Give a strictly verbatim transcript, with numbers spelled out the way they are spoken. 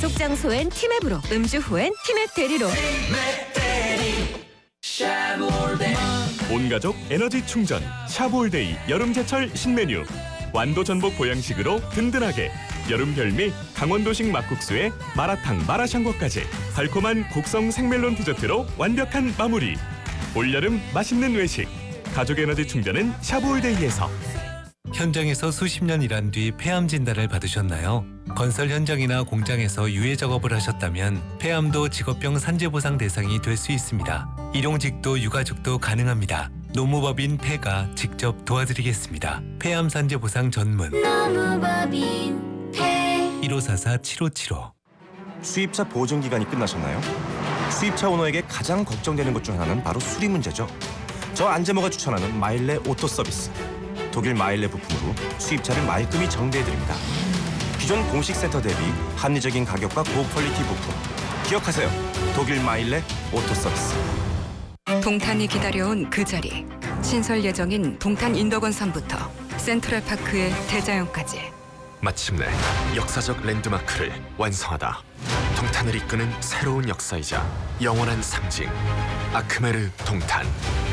약속 장소엔 티맵으로, 음주 후엔 티맵 대리로. 온가족 에너지 충전 샤브올데이 여름제철 신메뉴. 완도 전복 보양식으로 든든하게. 여름 별미 강원도식 막국수에 마라탕 마라샹궈까지 달콤한 곡성 생멜론 디저트로 완벽한 마무리. 올여름 맛있는 외식. 가족 에너지 충전은 샤브올데이에서. 현장에서 수십 년 일한 뒤 폐암 진단을 받으셨나요? 건설 현장이나 공장에서 유해 작업을 하셨다면 폐암도 직업병 산재보상 대상이 될 수 있습니다. 일용직도 유가족도 가능합니다. 노무법인 폐가 직접 도와드리겠습니다. 폐암 산재보상 전문 노무법인 폐 일오사사 칠오칠오. 수입차 보증 기간이 끝나셨나요? 수입차 오너에게 가장 걱정되는 것 중 하나는 바로 수리 문제죠. 저 안재모가 추천하는 마일레 오토 서비스. 독일 마일레 부품으로 수입차를 말끔히 정비해드립니다. 기존 공식 센터 대비 합리적인 가격과 고퀄리티 부품. 기억하세요. 독일 마일레 오토 서비스. 동탄이 기다려온 그 자리. 신설 예정인 동탄 인덕원섬부터 센트럴파크의 대자연까지. 마침내 역사적 랜드마크를 완성하다. 동탄을 이끄는 새로운 역사이자 영원한 상징. 아크메르 동탄.